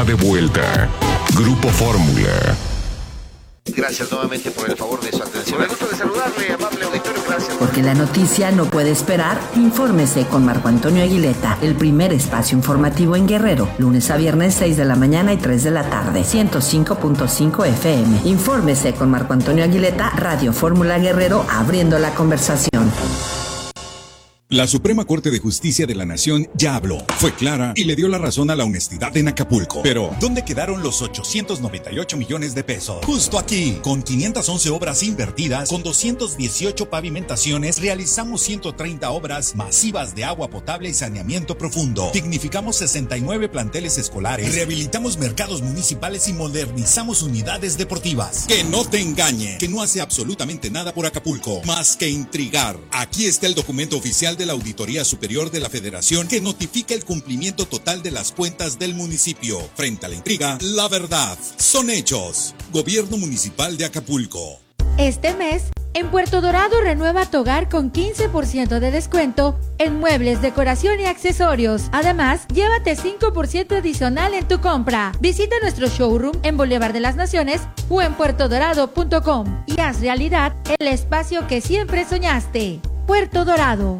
está de vuelta. Grupo Fórmula. Gracias nuevamente por el favor de su atención. Me gusta de saludarle, amable auditorio. Gracias. Porque la noticia no puede esperar, infórmese con Marco Antonio Aguileta, el primer espacio informativo en Guerrero, lunes a viernes 6 de la mañana y 3 de la tarde, 105.5 FM. Infórmese con Marco Antonio Aguileta, Radio Fórmula Guerrero, abriendo la conversación. La Suprema Corte de Justicia de la Nación ya habló, fue clara y le dio la razón a la honestidad en Acapulco. Pero, ¿dónde quedaron los 898 millones de pesos? Justo aquí, con 511 obras invertidas, con 218 pavimentaciones, realizamos 130 obras masivas de agua potable y saneamiento profundo. Dignificamos 69 planteles escolares, rehabilitamos mercados municipales y modernizamos unidades deportivas. Que no te engañe, que no hace absolutamente nada por Acapulco, más que intrigar. Aquí está el documento oficial de la Auditoría Superior de la Federación que notifica el cumplimiento total de las cuentas del municipio. Frente a la intriga, la verdad son hechos. Gobierno Municipal de Acapulco. Este mes, en Puerto Dorado renueva tu hogar con 15% de descuento en muebles, decoración y accesorios. Además, llévate 5% adicional en tu compra. Visita nuestro showroom en Boulevard de las Naciones o en puertodorado.com y haz realidad el espacio que siempre soñaste. Puerto Dorado.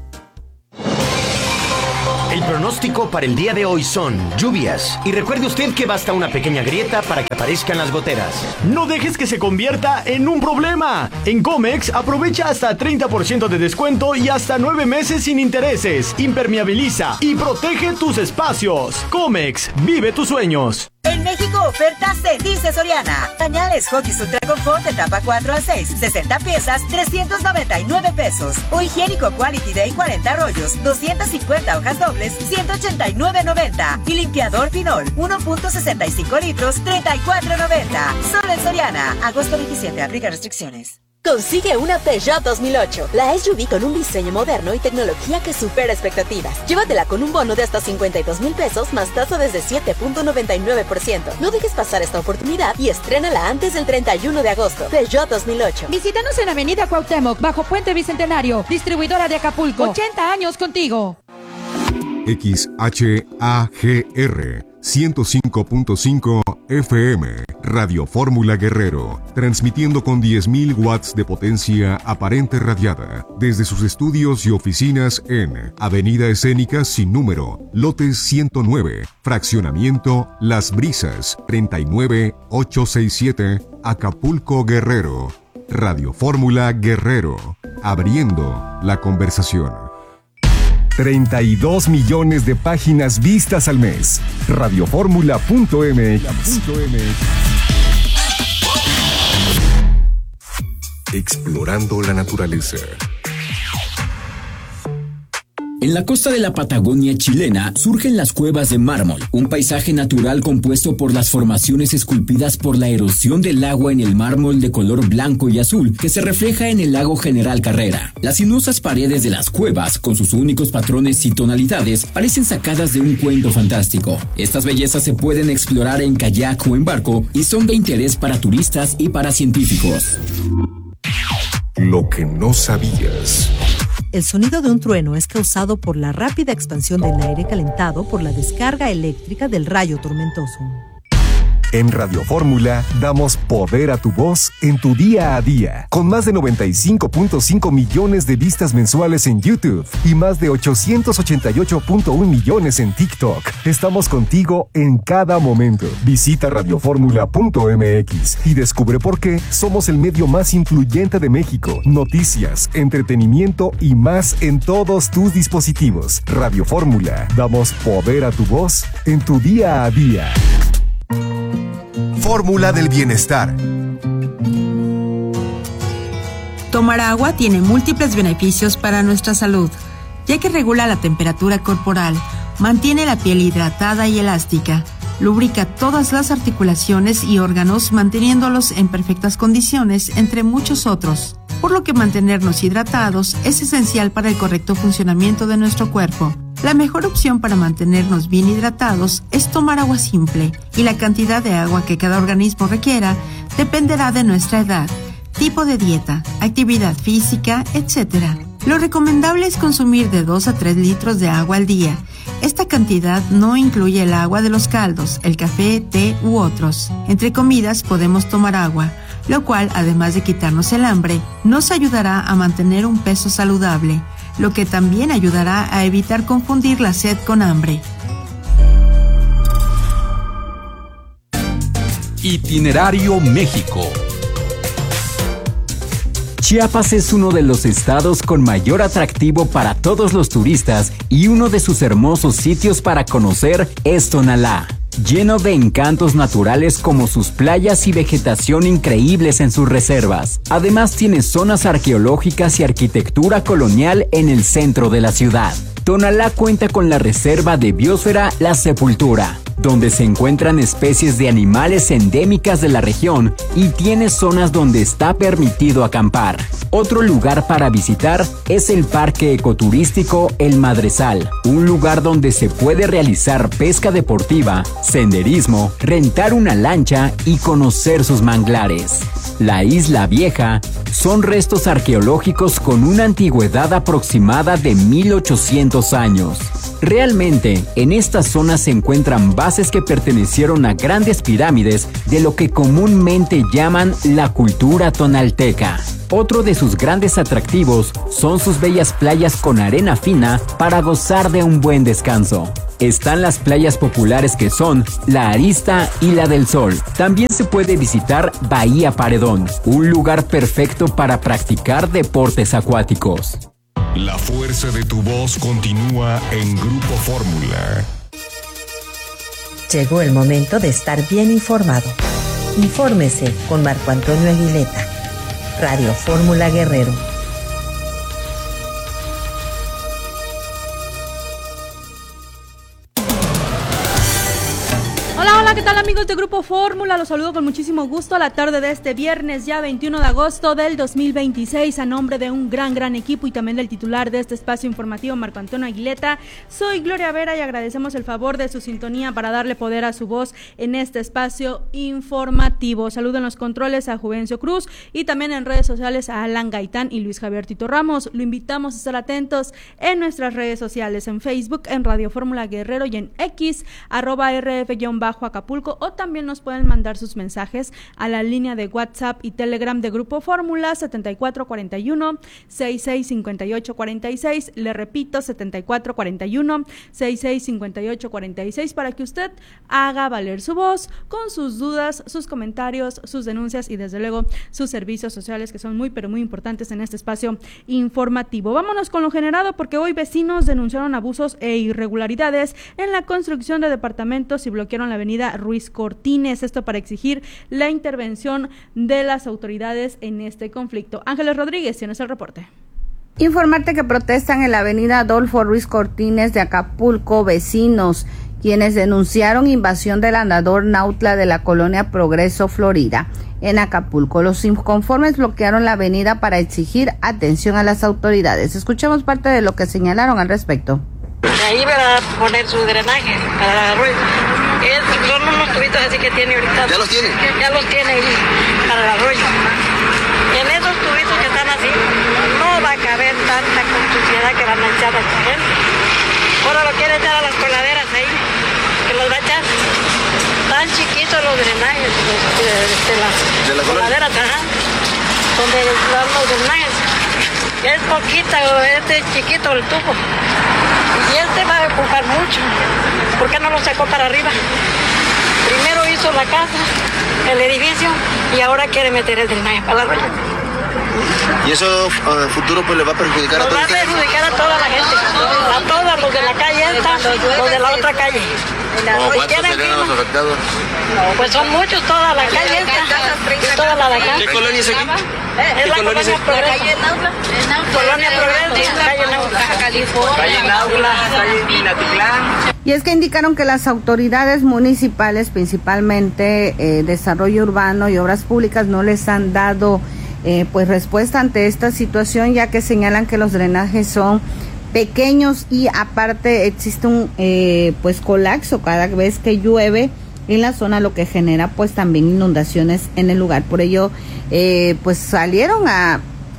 El pronóstico para el día de hoy son lluvias. Y recuerde usted que basta una pequeña grieta para que aparezcan las goteras. No dejes que se convierta en un problema. En Comex aprovecha hasta 30% de descuento y hasta 9 meses sin intereses. Impermeabiliza y protege tus espacios. Comex, vive tus sueños. En México, ofertas se dice Soriana. Pañales Huggies Ultra Confort de tapa 4 a 6, 60 piezas, 399 pesos. O higiénico Quality Day 40 rollos, 250 hojas dobles, 189.90. Y limpiador Pinol, 1.65 litros, 34.90. Solo en Soriana. Agosto 27, aplica restricciones. Consigue una Peugeot 2008, la SUV con un diseño moderno y tecnología que supera expectativas. Llévatela con un bono de hasta 52,000 pesos más tasa desde 7.99%. No dejes pasar esta oportunidad y estrénala antes del 31 de agosto. Peugeot 2008. Visítanos en Avenida Cuauhtémoc, bajo Puente Bicentenario, distribuidora de Acapulco. 80 años contigo. XHAGR 105.5 FM, Radio Fórmula Guerrero, transmitiendo con 10.000 watts de potencia aparente radiada, desde sus estudios y oficinas en Avenida Escénica sin número, lotes 109, fraccionamiento Las Brisas, 39867, Acapulco, Guerrero. Radio Fórmula Guerrero, abriendo la conversación. 32 millones de páginas vistas al mes. Radioformula.mx. Explorando la naturaleza. En la costa de la Patagonia chilena surgen las cuevas de mármol, un paisaje natural compuesto por las formaciones esculpidas por la erosión del agua en el mármol de color blanco y azul que se refleja en el lago General Carrera. Las sinuosas paredes de las cuevas, con sus únicos patrones y tonalidades, parecen sacadas de un cuento fantástico. Estas bellezas se pueden explorar en kayak o en barco y son de interés para turistas y para científicos. Lo que no sabías. El sonido de un trueno es causado por la rápida expansión del aire calentado por la descarga eléctrica del rayo tormentoso. En Radio Fórmula damos poder a tu voz en tu día a día. Con más de 95.5 millones de vistas mensuales en YouTube y más de 888.1 millones en TikTok. Estamos contigo en cada momento. Visita radioformula.mx y descubre por qué somos el medio más influyente de México. Noticias, entretenimiento y más en todos tus dispositivos. Radio Fórmula. Damos poder a tu voz en tu día a día. Fórmula del bienestar. Tomar agua tiene múltiples beneficios para nuestra salud, ya que regula la temperatura corporal, mantiene la piel hidratada y elástica, lubrica todas las articulaciones y órganos manteniéndolos en perfectas condiciones, entre muchos otros. Por lo que mantenernos hidratados es esencial para el correcto funcionamiento de nuestro cuerpo. La mejor opción para mantenernos bien hidratados es tomar agua simple, y la cantidad de agua que cada organismo requiera dependerá de nuestra edad, tipo de dieta, actividad física, etc. Lo recomendable es consumir de 2 a 3 litros de agua al día, Esta cantidad no incluye el agua de los caldos, el café, té u otros. Entre comidas podemos tomar agua, lo cual, además de quitarnos el hambre, nos ayudará a mantener un peso saludable, lo que también ayudará a evitar confundir la sed con hambre. Itinerario México. Chiapas es uno de los estados con mayor atractivo para todos los turistas y uno de sus hermosos sitios para conocer es Tonalá, lleno de encantos naturales como sus playas y vegetación increíbles en sus reservas. Además tiene zonas arqueológicas y arquitectura colonial en el centro de la ciudad. Tonalá cuenta con la reserva de biosfera La Sepultura, donde se encuentran especies de animales endémicas de la región y tiene zonas donde está permitido acampar. Otro lugar para visitar es el Parque Ecoturístico El Madresal, un lugar donde se puede realizar pesca deportiva, senderismo, rentar una lancha y conocer sus manglares. La Isla Vieja son restos arqueológicos con una antigüedad aproximada de 1800 años. Realmente, en esta zona se encuentran bases que pertenecieron a grandes pirámides de lo que comúnmente llaman la cultura tonalteca. Otro de sus grandes atractivos son sus bellas playas con arena fina para gozar de un buen descanso. Están las playas populares que son La Arista y La del Sol. También se puede visitar Bahía Paredón, un lugar perfecto para practicar deportes acuáticos. La fuerza de tu voz continúa en Grupo Fórmula. Llegó el momento de estar bien informado. Infórmese con Marco Antonio Aguileta. Radio Fórmula Guerrero. Hola, ¿qué tal amigos de Grupo Fórmula? Los saludo con muchísimo gusto a la tarde de este viernes, ya 21 de agosto del 2026, a nombre de un gran equipo y también del titular de este espacio informativo, Marco Antonio Aguileta. Soy Gloria Vera y agradecemos el favor de su sintonía para darle poder a su voz en este espacio informativo. Saludo en los controles a Juvencio Cruz y también en redes sociales a Alan Gaitán y Luis Javier Tito Ramos. Lo invitamos a estar atentos en nuestras redes sociales, en Facebook, en Radio Fórmula Guerrero y en X, @RF_Acapulco, o también nos pueden mandar sus mensajes a la línea de WhatsApp y Telegram de Grupo Fórmula 7441-665846, le repito 7441-665846, para que usted haga valer su voz con sus dudas, sus comentarios, sus denuncias y desde luego sus servicios sociales, que son muy pero muy importantes en este espacio informativo. Vámonos con lo generado, porque hoy vecinos denunciaron abusos e irregularidades en la construcción de departamentos y bloquearon la avenida Ruiz Cortines, esto para exigir la intervención de las autoridades en este conflicto. Ángeles Rodríguez, tienes el reporte. Informarte que protestan en la avenida Adolfo Ruiz Cortines de Acapulco vecinos, quienes denunciaron invasión del andador Nautla de la colonia Progreso, Florida, en Acapulco. Los inconformes bloquearon la avenida para exigir atención a las autoridades. Escuchemos parte de lo que señalaron al respecto. Ahí va a poner su drenaje para el arroyo. Son unos tubitos así que tiene ahorita. ¿Ya los tiene? Ya los tiene ahí para el arroyo. En esos tubitos que están así, no va a caber tanta suciedad que van a echar a esta gente. Ahora lo quiere echar a las coladeras ahí, que los va a echar. Tan chiquitos los drenajes de las coladeras, donde dan los drenajes. Es poquita, este es chiquito el tubo. Y este va a ocupar mucho. ¿Por qué no lo sacó para arriba? Primero hizo la casa, el edificio, y ahora quiere meter el drenaje para la arroyo. ¿Y eso a futuro pues le va a perjudicar a todos? Va a perjudicar a toda la gente, a todos los de la calle esta, los de la otra calle. ¿Cuántos serían los afectados? Pues son muchos, toda la calle esta, y toda la de acá. ¿Qué colonia es aquí? Es la colonia Progreso. Colonia Progreso, calle Nautla, California. Calle Nautla, calle Minatitlán. Y es que indicaron que las autoridades municipales, principalmente Desarrollo Urbano y Obras Públicas, no les han dado pues respuesta ante esta situación, ya que señalan que los drenajes son pequeños y aparte existe un pues colapso cada vez que llueve en la zona, lo que genera pues también inundaciones en el lugar. Por ello pues salieron a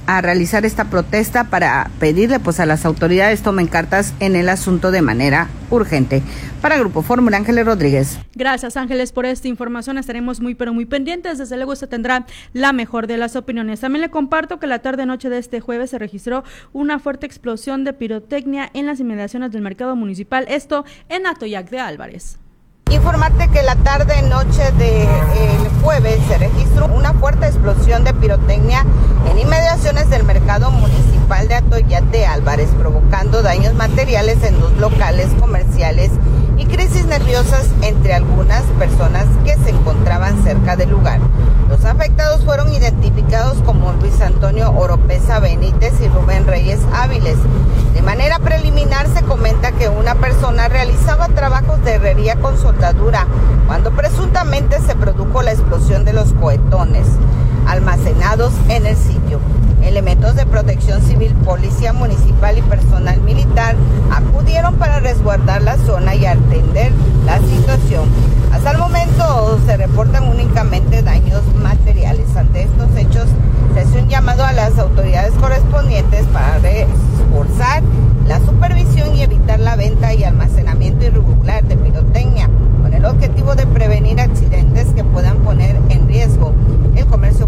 a realizar esta protesta para pedirle pues a las autoridades tomen cartas en el asunto de manera urgente. Para Grupo Fórmula, Ángeles Rodríguez. Gracias, Ángeles, por esta información. Estaremos muy pendientes. Desde luego usted tendrá la mejor de las opiniones. También le comparto que la tarde-noche de este jueves se registró una fuerte explosión de pirotecnia en las inmediaciones del mercado municipal, esto en Atoyac de Álvarez. Informarte que la tarde-noche del jueves se registró una fuerte explosión de pirotecnia en inmediaciones del mercado municipal de Atoyac de Álvarez, provocando daños materiales en 2 locales comerciales y crisis nerviosas entre algunas personas que se encontraban cerca del lugar. Los afectados fueron identificados como Luis Antonio Oropesa Benítez y Rubén Reyes Áviles. De manera preliminar se comenta que una persona realizaba trabajos de herrería con soldadura cuando presuntamente se produjo la explosión de los cohetones almacenados en el sitio. Elementos de protección civil, policía municipal y personal militar acudieron para resguardar la zona y atender la situación. Hasta el momento se reportan únicamente daños materiales. Ante estos hechos se hace un llamado a las autoridades correspondientes para reforzar la supervisión y evitar la venta y almacenamiento irregular de pirotecnia, con el objetivo de prevenir accidentes que puedan poner en riesgo el comercio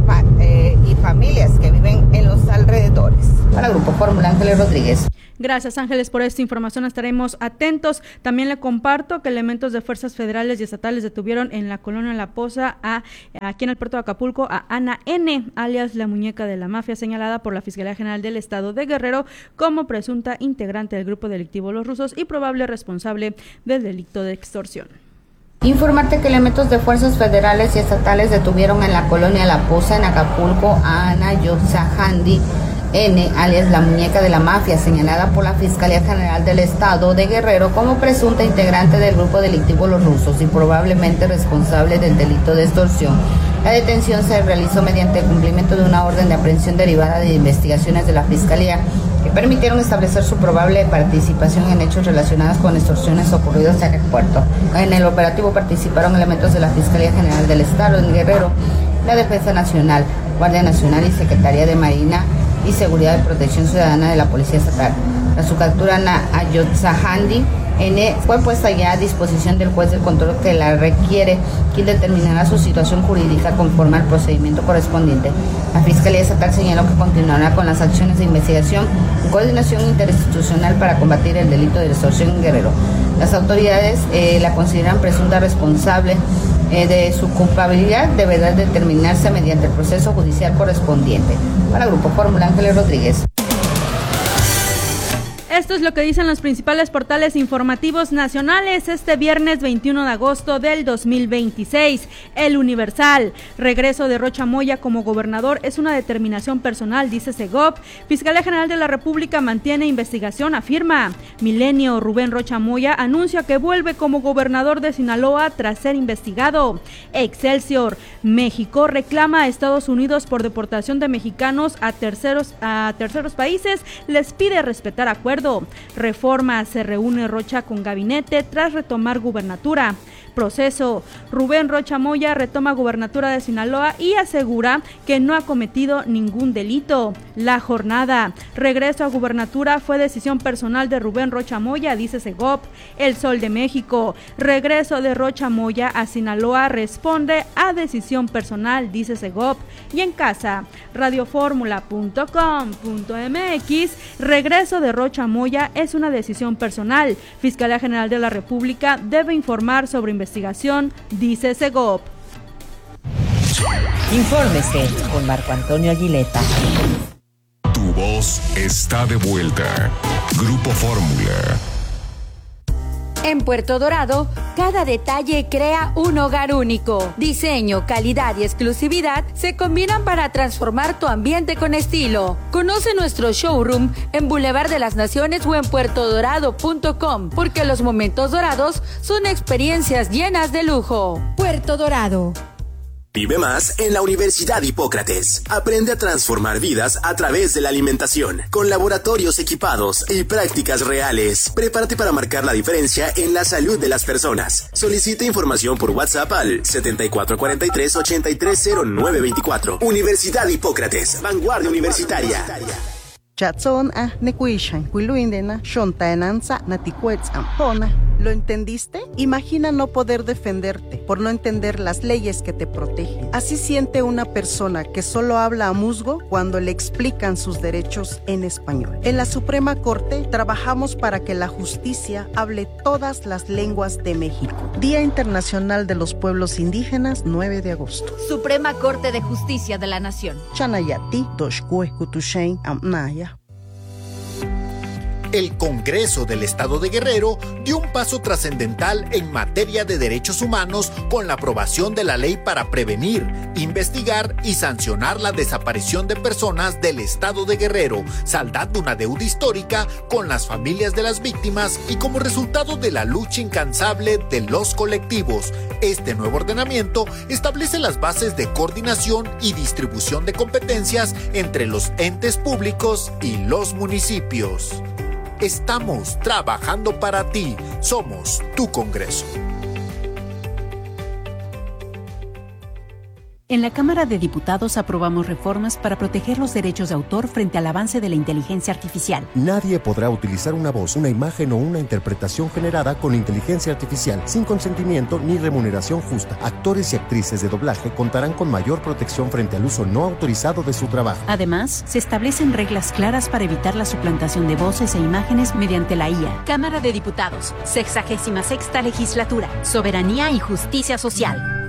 y familias que viven en los alrededores. Para Grupo Fórmula, Ángeles Rodríguez. Gracias, Ángeles, por esta información. Estaremos atentos. También le comparto que elementos de fuerzas federales y estatales detuvieron en la colonia La Poza, aquí en el puerto de Acapulco, a Ana N., alias la muñeca de la mafia, señalada por la Fiscalía General del Estado de Guerrero como presunta integrante del grupo delictivo Los Rusos y probable responsable del delito de extorsión. Informarte que elementos de fuerzas federales y estatales detuvieron en la colonia La Poza, en Acapulco, a Ana Yotzahandi N., alias la muñeca de la mafia, señalada por la Fiscalía General del Estado de Guerrero como presunta integrante del grupo delictivo Los Rusos y probablemente responsable del delito de extorsión. La detención se realizó mediante el cumplimiento de una orden de aprehensión derivada de investigaciones de la Fiscalía que permitieron establecer su probable participación en hechos relacionados con extorsiones ocurridas en el puerto. En el operativo participaron elementos de la Fiscalía General del Estado de Guerrero, la Defensa Nacional, Guardia Nacional y Secretaría de Marina y Seguridad y Protección Ciudadana de la Policía Estatal. Tras su captura, Ana Yotzahandi N. fue puesta ya a disposición del juez del control que la requiere, quien determinará su situación jurídica conforme al procedimiento correspondiente. La Fiscalía Estatal señaló que continuará con las acciones de investigación en coordinación interinstitucional para combatir el delito de extorsión en Guerrero. Las autoridades la consideran presunta responsable de su culpabilidad, deberá determinarse mediante el proceso judicial correspondiente. Para Grupo Fórmula, Ángeles Rodríguez. Esto es lo que dicen los principales portales informativos nacionales este viernes 21 de agosto del 2026. El Universal: regreso de Rocha Moya como gobernador es una determinación personal, dice Segov. Fiscalía General de la República mantiene investigación, afirma. Milenio: Rubén Rocha Moya anuncia que vuelve como gobernador de Sinaloa tras ser investigado. Excelsior: México reclama a Estados Unidos por deportación de mexicanos a terceros países, les pide respetar acuerdos. Reforma: se reúne Rocha con gabinete tras retomar gubernatura. Proceso: Rubén Rocha Moya retoma gubernatura de Sinaloa y asegura que no ha cometido ningún delito. La Jornada: regreso a gubernatura fue decisión personal de Rubén Rocha Moya, dice Segov. El Sol de México: regreso de Rocha Moya a Sinaloa responde a decisión personal, dice Segov. Y en casa, radioformula.com.mx: regreso de Rocha Moya es una decisión personal. Fiscalía General de la República debe informar sobre investigación, dice Segov. Infórmese con Marco Antonio Aguileta. Tu voz está de vuelta. Grupo Fórmula. En Puerto Dorado, cada detalle crea un hogar único. Diseño, calidad y exclusividad se combinan para transformar tu ambiente con estilo. Conoce nuestro showroom en Boulevard de las Naciones o en puertodorado.com, porque los momentos dorados son experiencias llenas de lujo. Puerto Dorado. Vive más en la Universidad Hipócrates. Aprende a transformar vidas a través de la alimentación, con laboratorios equipados y prácticas reales. Prepárate para marcar la diferencia en la salud de las personas. Solicita información por WhatsApp al 7443-830924. Universidad Hipócrates, vanguardia universitaria. Chatson nekuishan kuiluindena shontaenanza naticuets ampona. ¿Lo entendiste? Imagina no poder defenderte por no entender las leyes que te protegen. Así siente una persona que solo habla a musgo cuando le explican sus derechos en español. En la Suprema Corte trabajamos para que la justicia hable todas las lenguas de México. Día Internacional de los Pueblos Indígenas, 9 de agosto. Suprema Corte de Justicia de la Nación. Chanayati, Doshkue, Kutushain, Amnaya. El Congreso del Estado de Guerrero dio un paso trascendental en materia de derechos humanos con la aprobación de la ley para prevenir, investigar y sancionar la desaparición de personas del Estado de Guerrero, saldando una deuda histórica con las familias de las víctimas y como resultado de la lucha incansable de los colectivos. Este nuevo ordenamiento establece las bases de coordinación y distribución de competencias entre los entes públicos y los municipios. Estamos trabajando para ti. Somos tu Congreso. En la Cámara de Diputados aprobamos reformas para proteger los derechos de autor frente al avance de la inteligencia artificial. Nadie podrá utilizar una voz, una imagen o una interpretación generada con inteligencia artificial sin consentimiento ni remuneración justa. Actores y actrices de doblaje contarán con mayor protección frente al uso no autorizado de su trabajo. Además, se establecen reglas claras para evitar la suplantación de voces e imágenes mediante la IA. Cámara de Diputados, 66ª Legislatura, Soberanía y Justicia Social.